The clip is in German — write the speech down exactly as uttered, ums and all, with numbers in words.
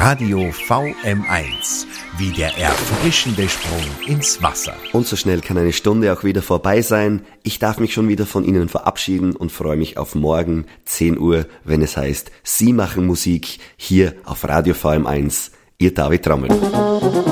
Radio V M eins, wie der erfrischende Sprung ins Wasser. Und so schnell kann eine Stunde auch wieder vorbei sein. Ich darf mich schon wieder von Ihnen verabschieden und freue mich auf morgen zehn Uhr, wenn es heißt, Sie machen Musik hier auf Radio V M eins. Ihr David Trammel.